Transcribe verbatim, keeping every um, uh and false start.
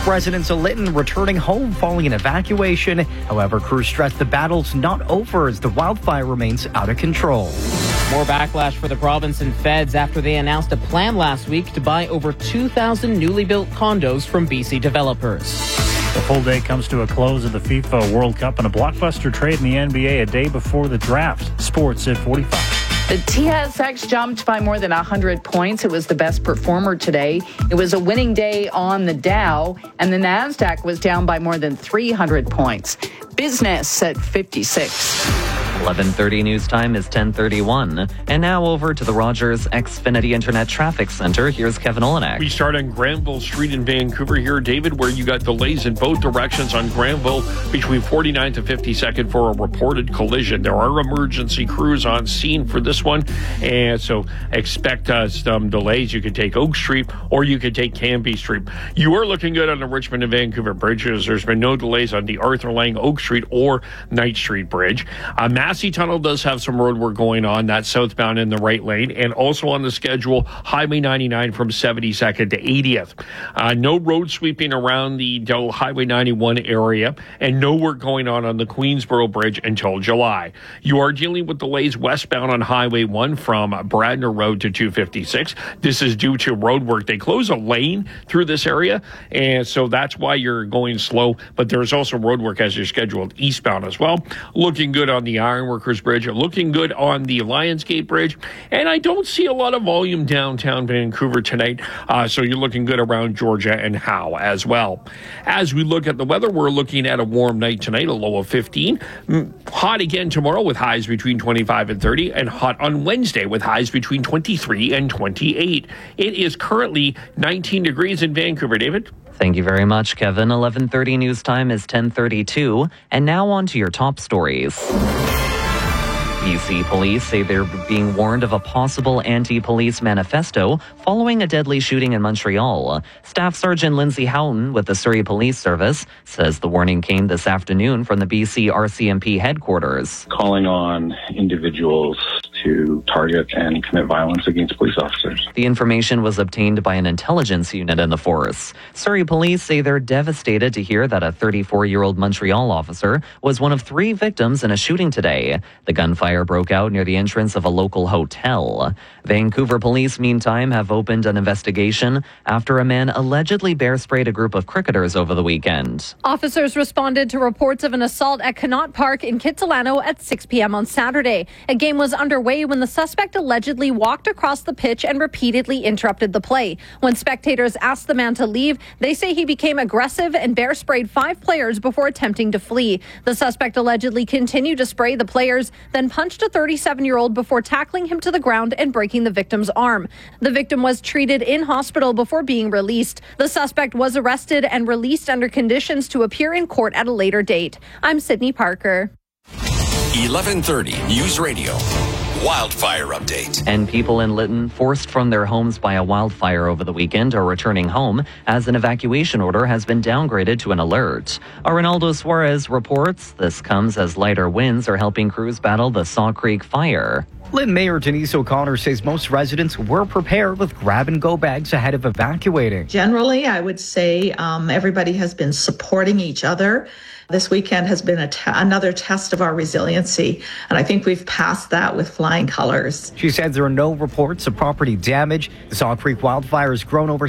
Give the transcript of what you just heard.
Residents of Lytton returning home following an evacuation. However, crews stress the battle's not over as the wildfire remains out of control. More backlash for the province and feds after they announced a plan last week to buy over two thousand newly built condos from B C developers. The full day comes to a close of the FIFA World Cup and a blockbuster trade in the N B A a day before the draft. Sports at forty-five. The T S X jumped by more than one hundred points. It was the best performer today. It was a winning day on the Dow, and the NASDAQ was down by more than three hundred points. Business at fifty-six. eleven thirty news time is ten thirty-one. And now over to the Rogers Xfinity Internet Traffic Center. Here's Kevin Olenek. We start on Granville Street in Vancouver here, David, where you got delays in both directions on Granville between forty-ninth and fifty-second for a reported collision. There are emergency crews on scene for this one, and so expect uh, some delays. You could take Oak Street or you could take Cambie Street. You are looking good on the Richmond and Vancouver bridges. There's been no delays on the Arthur Lang, Oak Street, or Knight Street Bridge. Uh, Massey Tunnel does have some road work going on. That's southbound in the right lane. And also on the schedule, Highway ninety-nine from seventy-second to eightieth. Uh, no road sweeping around the Doe Highway ninety-one area, and no work going on on the Queensboro Bridge until July. You are dealing with delays westbound on Highway one from Bradner Road to two fifty-six. This is due to road work. They close a lane through this area, and so that's why you're going slow. But there's also road work as you're scheduled eastbound as well. Looking good on the Ironworkers Bridge, looking good on the Lionsgate Bridge, and I don't see a lot of volume downtown Vancouver tonight, uh, so you're looking good around Georgia and Howe as well. As we look at the weather, we're looking at a warm night tonight, a low of fifteen. Hot again tomorrow with highs between twenty-five and thirty, and hot on Wednesday with highs between twenty-three and twenty-eight. It is currently nineteen degrees in Vancouver. David? Thank you very much, Kevin. eleven thirty news time is ten thirty-two. And now on to your top stories. B C police say they're being warned of a possible anti-police manifesto following a deadly shooting in Montreal. Staff Sergeant Lindsay Houghton with the Surrey Police Service says the warning came this afternoon from the B C R C M P headquarters. Calling on individuals to target and commit violence against police officers. The information was obtained by an intelligence unit in the force. Surrey police say they're devastated to hear that a thirty-four-year-old Montreal officer was one of three victims in a shooting today. The gunfire broke out near the entrance of a local hotel. Vancouver police, meantime, have opened an investigation after a man allegedly bear-sprayed a group of cricketers over the weekend. Officers responded to reports of an assault at Connaught Park in Kitsilano at six p.m. on Saturday. A game was underway when the suspect allegedly walked across the pitch and repeatedly interrupted the play. When spectators asked the man to leave, they say he became aggressive and bear-sprayed five players before attempting to flee. The suspect allegedly continued to spray the players, then punched a thirty-seven-year-old before tackling him to the ground and breaking the victim's arm. The victim was treated in hospital before being released. The suspect was arrested and released under conditions to appear in court at a later date. I'm Sydney Parker. eleven thirty News Radio. Wildfire update. And people in Lytton forced from their homes by a wildfire over the weekend are returning home as an evacuation order has been downgraded to an alert. Arnaldo Suarez reports this comes as lighter winds are helping crews battle the Saw Creek fire. Lytton Mayor Denise O'Connor says most residents were prepared with grab-and-go bags ahead of evacuating. Generally, I would say um, everybody has been supporting each other. This weekend has been a te- another test of our resiliency, and I think we've passed that with flying colors. She said there are no reports of property damage. The Saw Creek wildfire has grown over